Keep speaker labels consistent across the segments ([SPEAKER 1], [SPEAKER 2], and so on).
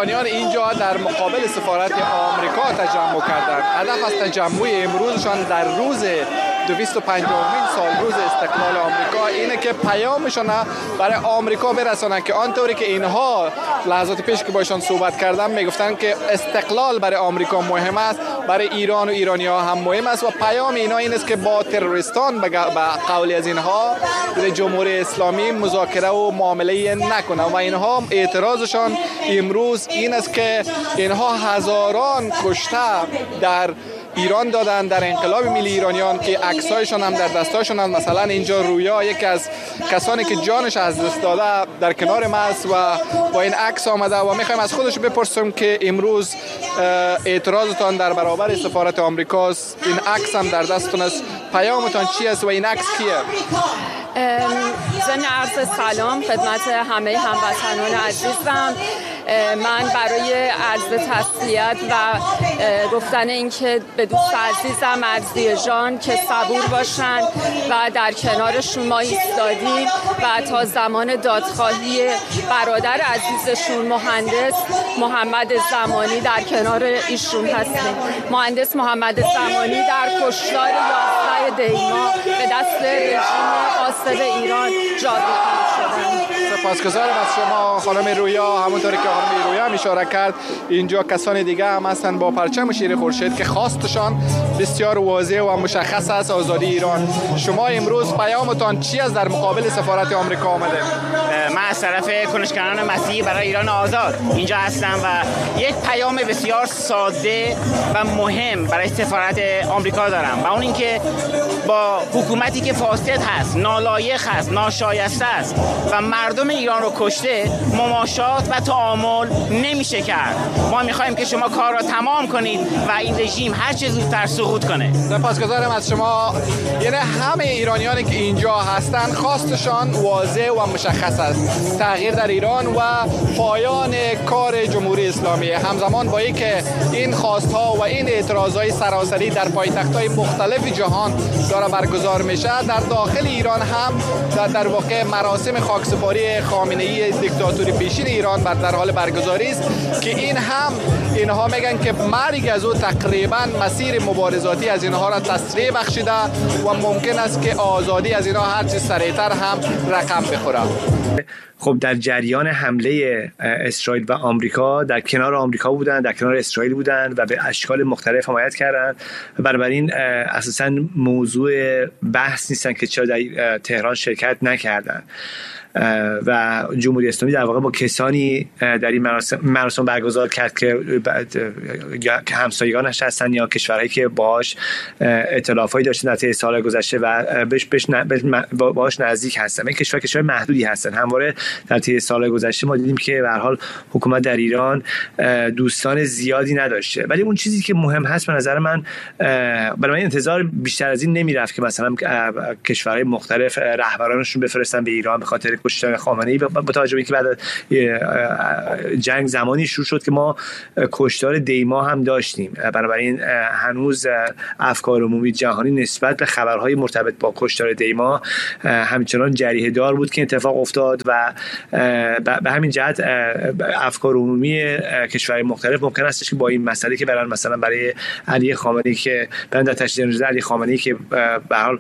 [SPEAKER 1] ایرانیان اینجا در مقابل سفارت آمریکا تجمع کردند. هدف از تجمع امروزشان در روز 205 سال روز استقلال آمریکا اینه که پیامشون برای آمریکا برسانند که آنطوری که اینها لحظات پیش که باشون صحبت کردم میگفتن که استقلال برای آمریکا مهم است، برای ایران و ایرانی‌ها هم مهم است و پیام اینا این است که با تروریستان به قولی از اینها جمهوری اسلامی مذاکره و معامله نکنه و اینها اعتراضشان امروز این است که اینها هزاران کشته در ایران دادن در انقلاب ملی ایرانیان که عکسایشان هم در دستاشون هم. مثلا اینجا رویا یکی از کسانی که جانش از دست داده در کنار ما است و با این عکس آمده و میخوایم از خودش بپرسیم که امروز اعتراضتان در برابر سفارت آمریکاست، این عکس هم در دستتون است، پیامتان چی است و این عکس کیه؟
[SPEAKER 2] ضمن عرض سلام خدمت همه هموطنان عزیزم. من برای عرض تسلیت و گفتن اینکه به دوست عزیزم مرضی جان که صبور باشن و در کنارشون ما ایستادیم و تا زمان دادخواهی برادر عزیزشون مهندس محمد زمانی در کنار ایشون هستیم. مهندس محمد زمانی در کشتار 11 دی‌ماه به دست رژیم غاصب ایران جاودانه شدند.
[SPEAKER 1] سپاسگزارم از شما خانم رویا. همونطوری که خانم رویا هم اشاره کرد اینجا کسان دیگه هم هستن با پرچم شیر خورشید که خواستشان بسیار واضح و مشخص است، آزادی ایران. شما امروز پیامتان چی است در مقابل سفارت آمریکا آمده؟
[SPEAKER 3] من از طرف کنشگران مسیحی برای ایران آزاد اینجا هستم و یک پیام بسیار ساده و مهم برای سفارت آمریکا دارم و اون اینکه با حکومتی که فاسد هست، نالایق هست، ناشایسته است و مردم ایران رو کشته مماشات و تعامل نمیشه کرد. ما میخوایم که شما کار را تمام کنید و این رژیم هر چه زودتر سقوط کنه.
[SPEAKER 1] سپاسگزارم از شما. یعنی همه ایرانیانی که اینجا هستن خواستشان واضح و مشخص است، تغییر در ایران و پایان کار جمهوری اسلامی. همزمان با اینکه این خواستها و این اعتراضهای سراسری در پایتخت‌های مختلف جهان داره برگزار میشه، در داخل ایران هم در واقع مراسم خاکسپاری خامنه‌ای دیکتاتوری پیشین ایران در حال برگزاری است که این هم اینها میگن که مرگ از او تقریبا مسیر مبارزاتی از اینها را تسریع بخشیده و ممکن است که آزادی از اینها هرچی سریعتر هم رقم بخوره.
[SPEAKER 4] خب در جریان حمله اسرائیل و آمریکا در کنار آمریکا بودن، در کنار اسرائیل بودن و به اشکال مختلف حمایت کردند. بنابراین اساساً موضوع بحث نیستن که چرا در تهران شرکت نکردن و جمهوری اسلامی در واقع با کسانی در این مراسم برگزار کرد که همسایگانش هستن یا کشورهایی که باهاش ائتلافایی داشتن در طی سال گذشته و باهاش نزدیک هستن. این کشور محدودی هستن. همواره در طی سال گذشته ما دیدیم که به هر حال حکومت در ایران دوستان زیادی نداشته، ولی اون چیزی که مهم هست به نظر من، برای من انتظار بیشتر از این نمیرفت که مثلا کشورهای مختلف رهبرانشون بفرستن به ایران به خاطر کشتن خامنه‌ای، با توجه به اینکه بعد جنگ زمانی شروع شد که ما کشتار دیما هم داشتیم. بنابراین هنوز افکار عمومی جهانی نسبت به خبرهای مرتبط با کشتار دیما همچنان جریحه دار بود که اتفاق افتاد و به همین جهت افکار عمومی کشورهای مختلف ممکن است که با این مسئله که مثلا برای علی خامنه‌ای که در تشییع جنازه علی خامنه‌ای که به حال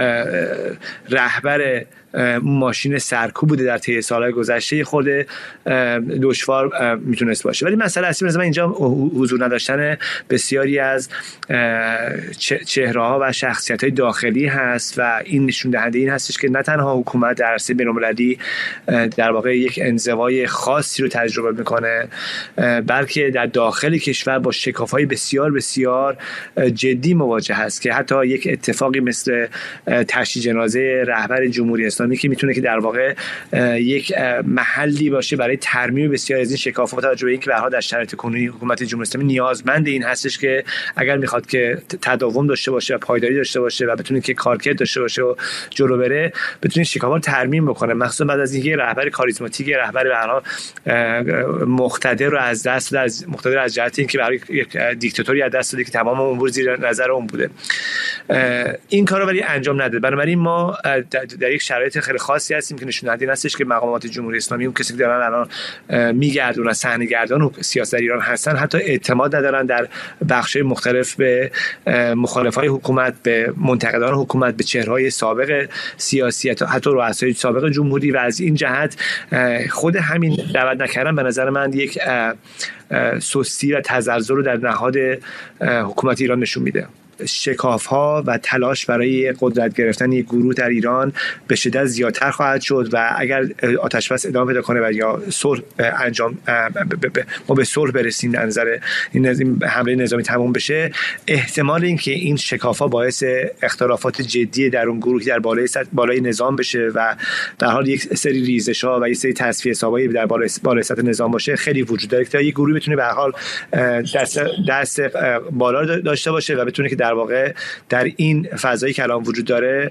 [SPEAKER 4] رهبر ماشین سرکوب بوده در طی سالهای گذشته خود دشوار میتونست باشه. ولی مسئله اصلی مثلا اینجا حضور نداشتن بسیاری از چهره‌ها و شخصیت‌های داخلی هست و این نشون دهنده این هستش که نه تنها حکومت در عرصه بین‌المللی در واقع یک انزوای خاصی رو تجربه میکنه، بلکه در داخل کشور با شکاف‌های بسیار بسیار جدی مواجه هست که حتی یک اتفاقی مثل تشییع جنازه رهبر جمهوری اسلامی که میتونه که در واقع یک محلی باشه برای ترمیم بسیار از این شکافات، توجه به اینکه به هر حال در شرایط کنونی حکومت جمهوری اسلامی نیازمند این هستش که اگر میخواد که تداوم داشته باشه و پایداری داشته باشه و بتونه که کارکرد داشته باشه و جلو بره، بتونه شکافات ترمیم بکنه، مخصوصا بعد از اینکه رهبر کاریزماتیک، رهبر به هر حال مقتدر رو از دست داد، مقتدر از جهت اینکه برای یک دیکتاتوری از دست داده که تمام امور زیر نظر اون بوده. این کارو ولی انجام نداد. بنابراین ما در یک شرایط شرایط خیلی خاصی هستیم که نشون دهنده این هستش که مقامات جمهوری اسلامی اون کسی که دارن الان میگردونن صحنه‌گردان و سیاست ایران هستن حتی اعتماد ندارن در بخش‌های مختلف به مخالفای حکومت، به منتقدان حکومت، به چهره‌های سابق سیاسی، حتی رؤسای سابق جمهوری. و از این جهت خود همین دعوت نکردن به نظر من یک سستی و تزلزل رو در نهاد حکومت ایران نشون میده. شکاف‌ها و تلاش برای قدرت گرفتن یک گروه در ایران به شدت زیادتر خواهد شد و اگر آتش بس ادامه پیدا کنه و یا صلح انجام ما به صلح برسیم در نظر این حمله نظامی تموم بشه، احتمال اینکه این شکاف‌ها باعث اختلافات جدی در اون گروهی در بالای نظام بشه و در حال یک سری ریزش‌ها و یک سری تصفیه حسابایی در بالای سطح نظام باشه خیلی وجود داره که یک گروهی بتونه به هر حال دست بالا داشته باشه و بتونه که در واقع در این فضایی که الان وجود داره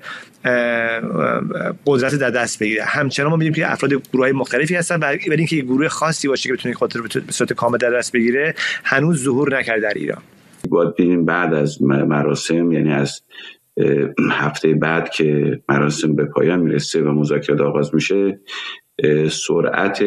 [SPEAKER 4] قدرت در دست بگیره. همچنان ما می‌بینیم که افراد گروه‌های مختلفی هستن ولی اینکه یک گروه خاصی باشه که بتونه خاطر به صورت کامل در دست بگیره هنوز ظهور نکرده در ایران.
[SPEAKER 5] باید ببینیم بعد از مراسم، یعنی از هفته بعد که مراسم به پایان میرسه و مذاکرات آغاز میشه، سرعت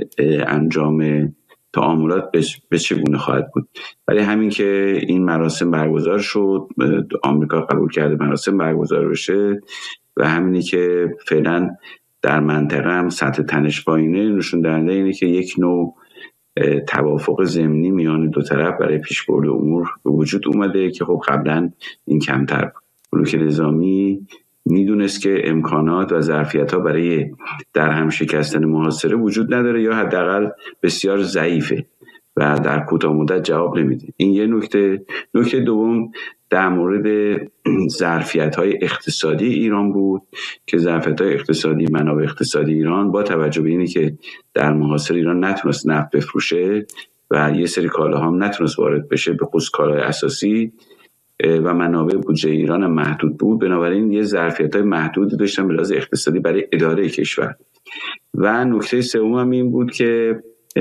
[SPEAKER 5] انجام تعاملات به چگونه خواهد بود. ولی همین که این مراسم برگزار شد، آمریکا قبول کرده مراسم برگزار بشه و همینی که فعلا در منطقه هم سطح تنش پایینه، نشون دهنده اینه که یک نوع توافق ضمنی میان دو طرف برای پیشبرد امور به وجود اومده که خب قبلا این کمتر بود. بلوک نظامی میدونست که امکانات و ظرفیت‌ها برای در هم شکستن محاصره وجود نداره یا حداقل بسیار ضعیفه و در کوتاه مدت جواب نمیده. این یه نکته دوم در مورد ظرفیت‌های اقتصادی ایران بود که ظرفیت‌های اقتصادی، منابع اقتصادی ایران با توجه به اینی که در محاصره ایران نتونست نفت بفروشه و یه سری کالاها هم نتونست وارد بشه، به خصوص کالای اساسی، و منابع بودجه ایران هم محدود بود، بنابراین یه ظرفیت‌های محدودی داشتن به لحاظ اقتصادی برای اداره کشور. و نکته سوم هم این بود که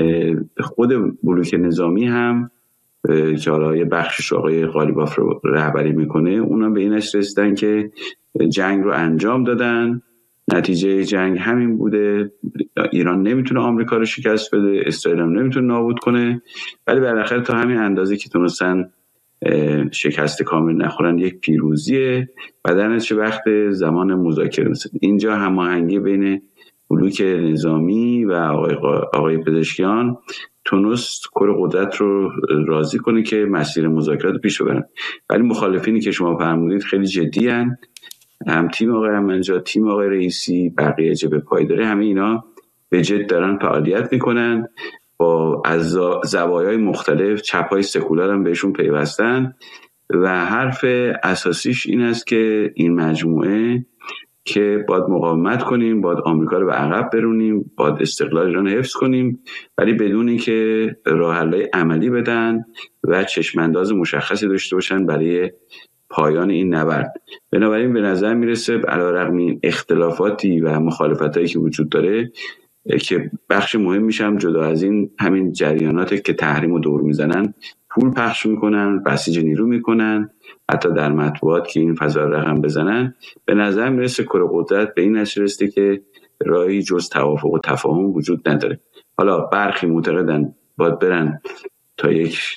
[SPEAKER 5] خود بلوک نظامی هم که حالا یه بخشش آقای قالیباف رو رهبری میکنه، اونا به این رسیدن که جنگ رو انجام دادن، نتیجه جنگ همین بوده، ایران نمیتونه آمریکا رو شکست بده، اسرائیل هم نمیتونه نابود کنه، ولی بالاخره تا همین اندازه که تونستن شکست کامل نخورن یک پیروزیه و در نتیجه وقت زمان مذاکره رسید. اینجا هماهنگی بین بلوک نظامی و آقای پزشکیان تونست کل قدرت رو راضی کنه که مسیر مذاکرات پیش ببرن، ولی مخالفینی که شما فرمودید خیلی جدی هن. هم تیم آقای رحمانجان، تیم آقای رئیسی، بقیه جبهه پایداری، همه اینا به جد دارن فعالیت میکنن، با از زوایای مختلف، چپ‌های سکولار هم بهشون پیوستن و حرف اساسیش این است که این مجموعه که باید مقاومت کنیم، باید آمریکا رو به عقب برونیم، باید استقلال ایران حفظ کنیم، ولی بدون اینکه راه حل‌های عملی بدن و چشم‌انداز مشخصی داشته باشن برای پایان این نبرد. بنابراین به نظر میرسه علیرغم این اختلافاتی و مخالفتایی که وجود داره که بخش مهم میشم جدا از این همین جریاناتی که تحریم و دور میزنن، پول پخش میکنن، بسیج نیرو میکنن، حتی در مطبوعات که این فضا رقم بزنن، به نظر میرسه کره قدرت به این نتیجه رسیده که راهی جز توافق و تفاهم وجود نداره. حالا برخی معتقدن باید برن تا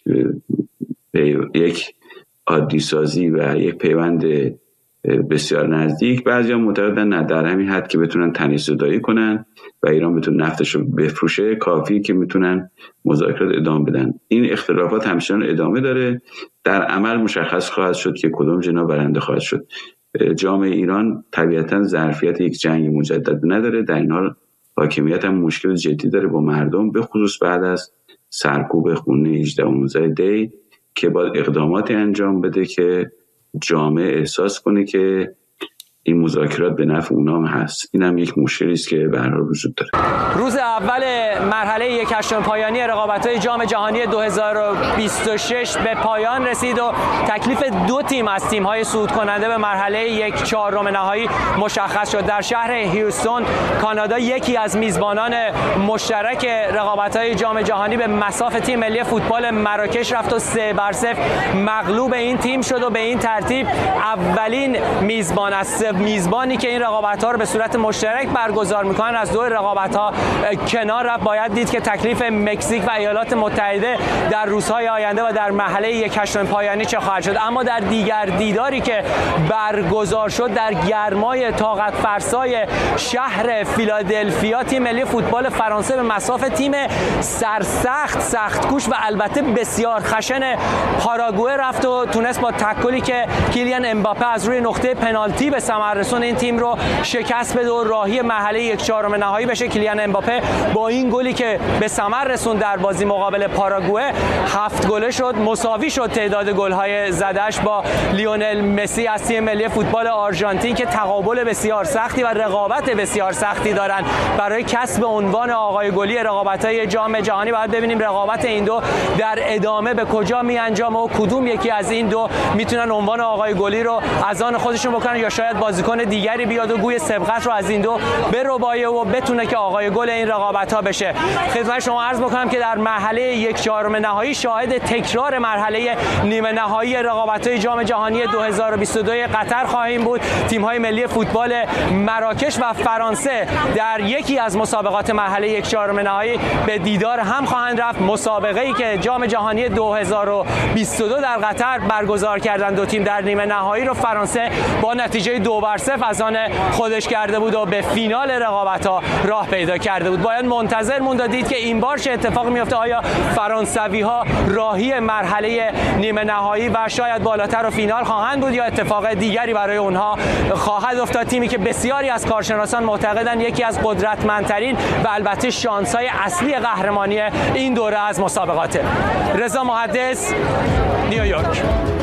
[SPEAKER 5] یک عادی سازی و یک پیوند بسیار نزدیک، بعضی هم معتقدن نه، در همین حد که بتونن تنش زدایی کنن و ایران بتونه نفتش رو بفروشه کافی که میتونن مذاکرات ادامه بدن. این اختلافات همچنان ادامه داره، در عمل مشخص خواهد شد که کدوم جناح برنده خواهد شد. جامعه ایران طبیعتا ظرفیت یک جنگ مجدد نداره، در این حال حاکمیت هم مشکل جدی داره با مردم، به خصوص بعد از سرکوب خونین 18 و 19 دی که باید اقداماتی انجام بده که جامعه احساس کنه که این مذاکرات به نفع اونام هست. این هم یک مشکلی است که به هر حال وجود داره.
[SPEAKER 6] روز اول مرحله 1/8 پایانی رقابت‌های جام جهانی 2026 به پایان رسید و تکلیف دو تیم از تیم‌های صعود کننده به مرحله 1/4 نهایی مشخص شد. در شهر هیوستون کانادا یکی از میزبانان مشترک رقابت‌های جام جهانی به مصاف تیم ملی فوتبال مراکش رفت و 3-0 مغلوب این تیم شد و به این ترتیب اولین میزبان از میزبانی که این رقابت‌ها رو به صورت مشترک برگزار می‌کنن از دو رقابت‌ها کنار رفت. باید دید که تکلیف مکزیک و ایالات متحده در روزهای آینده و در مرحله 1/8 پایانی چه خواهد شد. اما در دیگر دیداری که برگزار شد در گرمای طاقت فرسای شهر فیلادلفیا، تیم ملی فوتبال فرانسه به مصاف تیم سرسخت، سخت‌کوش و البته بسیار خشن پاراگوئه رفت و تونست با تکلی که کیلیان امباپه از روی نقطه پنالتی به ثمر رسون این تیم رو شکست بده و راهی مرحله 1/4 نهایی بشه. کیلیان امباپه با این گلی که به ثمر رسون در بازی مقابل پاراگوئه 7 گله شد، مساوی شد تعداد گل‌های زدش با لیونل مسی از تیم ملی فوتبال آرژانتین که تقابل بسیار سختی و رقابت بسیار سختی دارن برای کسب عنوان آقای گلی رقابت‌های جام جهانی. باید ببینیم رقابت این دو در ادامه به کجا می‌انجامه و کدوم یکی از این دو میتونن عنوان آقای گلی رو از آن خودشون بکنن یا شاید بازیکن دیگری بیاد و گوی سبقت رو از این دو بربایه و بتونه که آقای گل این رقابت‌ها بشه. خدمت شما عرض بکنم که در مرحله 1/4 نهایی شاهد تکرار مرحله نیمه نهایی رقابت‌های جام جهانی 2022 قطر خواهیم بود. تیم‌های ملی فوتبال مراکش و فرانسه در یکی از مسابقات مرحله 1/4 نهایی به دیدار هم خواهند رفت. مسابقه‌ای که جام جهانی 2022 در قطر برگزار کردن دو تیم در نیمه نهایی رو فرانسه با نتیجه 2-0 از آن خودش کرده بود و به فینال رقابت‌ها راه پیدا کرده بود. باید منتظر موند دید که این بار چه اتفاقی میفته. آیا فرانسوی‌ها راهی مرحله نیمه نهایی و شاید بالاتر و فینال خواهند بود یا اتفاق دیگری برای اونها خواهد افتاد؟ تیمی که بسیاری از کارشناسان معتقدند یکی از قدرتمندترین و البته شانس‌های اصلی قهرمانی این دوره از مسابقاته. رضا محدث، نیویورک.